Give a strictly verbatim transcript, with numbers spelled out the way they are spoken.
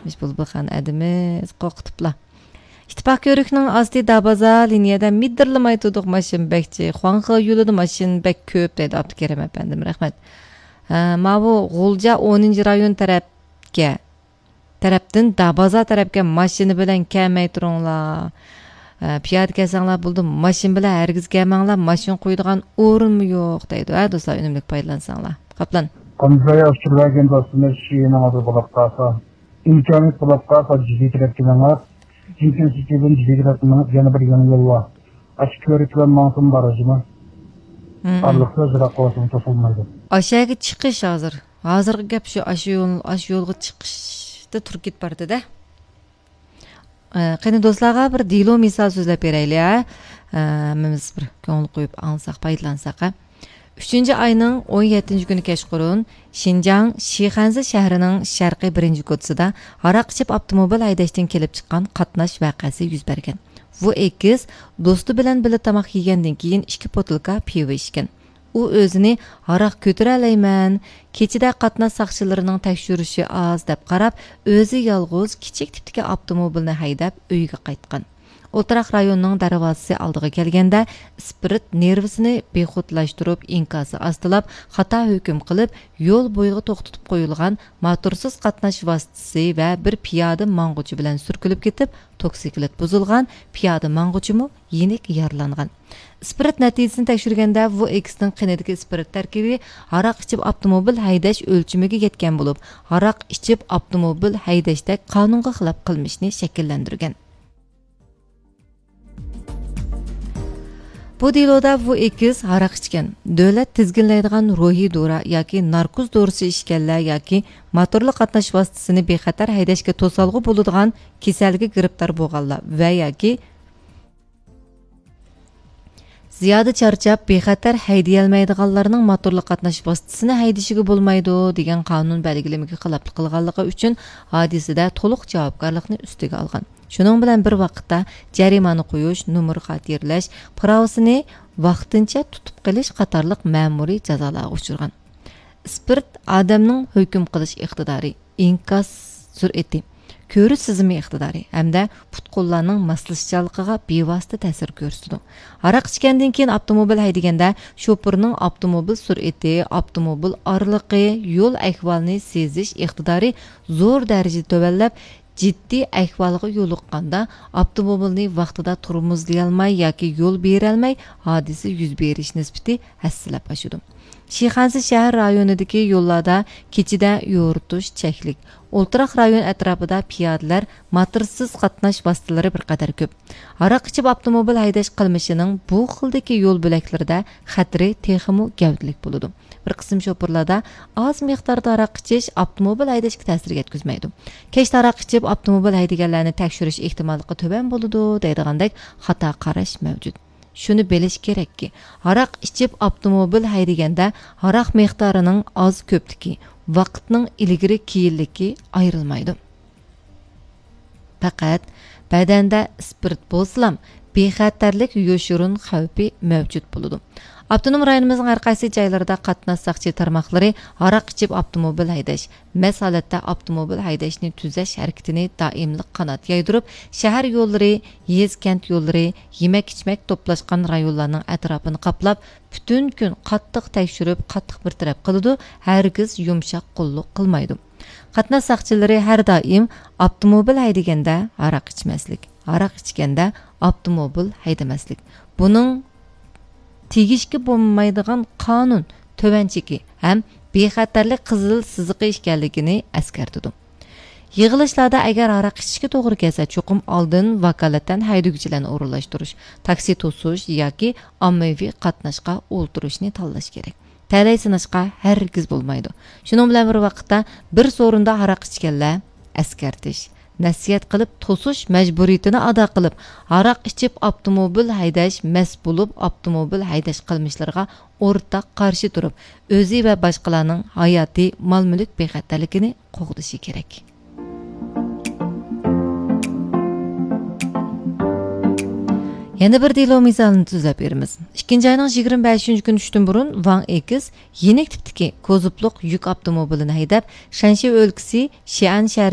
Biz bulbulxan adimiz qo'qitibla. İttifaq görüknün azdi dabaza liniyada middirlamay tuduq maşin bekçi. Xuanxı yoludu maşin bek köp deydi Abdükerim efendim. Rahmet. Ma bu G'ulja o'ninchi rayon tarafga tarafdan dabaza tarafga maşini bilan kelmay turinglar. Piyada kelsanglar bo'ldi, mashin bilan hargiz kelmanglar, mashin qo'yadigan o'rinmi yo'q deydi. Ha do'stlar, unumli foydalansanglar. Qaplan. Qanday Avstraliyadan do'stimiz shiyini hozir bo'lib qolsa, imkoniyat bo'lib qolsa jiddiy tarafkilar, jiddiy sistemdan jiddiy tarafkilar yana bir yana yo'l bor. Aşk ko'riklar ma'sum barajimi. Allohga zira qo'shim to'silmaydi. Aşağıga chiqish hozir. Hozirgi gap shu, ash yo'l, ash yo'lga chiqishda turib ketibdi-da. Qani do'stlarga bir dilo misol so'zlab beraylik, ha. Biz bir ko'ngil qo'yib ansak, foydalansak. uchinchi ayning o'n yettinchi kuni kechqurun Xinjiang Shixanzi shahrining sharqiy birinchi ko'chisida aroq ichib avtomobil haydashdan kelib chiqqan qatnash voqeasi yuz bergan. Bu ekiz do'sti bilan birga tamoq yegandan keyin ikki botilka pivo ichgan. U o'zini aroq ko'tara olmayman, kechida qatnash saqchilarining tekshirishi oz deb qarab, o'zi yolg'iz kichik tipdagi avtomobilni haydab uyiga qaytgan. O'tiraq rayonning darvozasi oldiga kelganda spirit nervisini bexudlashtirib, inkosi astilab, xato hukm qilib, yo'l bo'yiga to'xtatib qo'yilgan motorsiz qatnash vositasi va bir piyoda mang'uchi bilan surkilib ketib, toksiklet buzilgan, piyoda mang'uchimi yenik yaralangan. Spirit natijasini tekshirganda bu X'ning qinidagi spirit tarkibi aroq ichib avtomobil haydash o'lchimiga yetgan bo'lib, aroq ichib avtomobil haydashda qonunga xilof qilmishni shakllantirgan. Bu diloda bu ekiz aroq ichgan. Davlat tizginlaydigan ruhiy dora yoki narkoz dorisi ichganlar yoki motorli qatnash vositasini bexatar haydashga to'salg'i bo'ladigan kasalga giribtor bo'lganlar va yoki ziyoda charchab bexatar hayday olmaydiganlarning motorli qatnash vositasini haydashiga bo'lmaydi degan qonun belgilamiga xiloflik qilganligi uchun hodisada to'liq javobgarlikni ustiga olgan. Shuning bilan bir vaqtda jarimani qo'yish, nomer xatirlash, pravosini vaqtincha tutib qilish qatorliq ma'muriy jazolarga uchirgan. Spirit odamning hukm qilish iqtidori, inkas sur'ati, ko'rish sizimi iqtidori hamda put-qo'llarning maslashchaligiga bevosita ta'sir ko'rsatdi. Aroq ichgandan keyin avtomobil haydaganda shoferning avtomobil sur'ati, avtomobil orliqi, yo'l ahvolini sezish iqtidori zo'r darajada tuvanlab, jiddiy ahvolga yo'liqqanda avtomobilni vaqtida turmizlay olmay yoki yo'l bera olmay hodisa yuz berish nisbati hassilab oshdi. Shixanzi shahar rayonidagi yo'llarda kechida yo'ritish cheklik. O'ltiraq rayon atrofida piyodalar, motorsiz qatnash vositalari bir qadar ko'p. Aroq ichib avtomobil haydash qilmishining bu xildagi yo'l bo'laklarida xatri texmi gavdalik bo'ladi. Bir qism shoferlarda oz miqdorda aroq ichish avtomobil haydashga ta'sir yetkazmaydi. Kechda aroq ichib avtomobil haydaganlarni tekshirish ehtimolligi to'ban bo'ladi deydigandek xato qarash mavjud. Shuni bilish kerakki, aroq ichib avtomobil haydaganda aroq miqdorining oz ko'pligi, vaqtning ilgari keyinligi ayrilmaydi. Faqat badanda spirit bo'lsa-ham bexatarlik yo'shirin xavfi mavjud bo'ladi. Avtonom rayonimizning har qaysi joylarida qatnash saqchi tarmoqlari aroq ichib avtomobil haydash, mas holatda avtomobil haydashni tuzash harakatini doimlik qanot yaydirib, shahar yo'llari, yez-kent yo'llari, yemak-ichmak to'plashgan rayonlarning atrofini qoplab, butun kun qattiq tekshirib, qattiq bir taraf qiladi, hargiz yumshoq qo'lliq qilmaydi. Qatnash saqchilari har doim avtomobil haydaganda aroq ichmaslik, aroq ichganda avtomobil haydamaslik. Buning tegishga bo'lmaydigan qonun tovanchiki ham bexatarlik qizil siziqi ekanligini eskartdi. Yig'ilishlarda agar aroq ichishga to'g'ri kelsa, cho'qim oldin vakolatdan haydovchilarni o'rinlashtirish, taksi to'sish yoki ommaviy qatnashga o'ltirishni tanlash kerak. Talay sinashga hargiz bo'lmaydi. Shuning bilan bir vaqtda bir so'rinda aroq ichganlar eskartish, nasihat qilib to'sish majburiyatini ado qilib, aroq ichib avtomobil haydash, mast bo'lib avtomobil haydash qilmishlariga o'rtaq qarshi turib, o'zi va boshqalarning hayotiy mol-mulk bexatarligini qo'g'dishi kerak. Yana bir dilo misolini tuzab beramiz. ikkinchi ayning yigirma beshinchi kuni tushdan burun Wang Ekiz yenik tipdagi ko'zubluq yuk avtomobilini haydab, Shanshe o'lkasi Xi'an shahri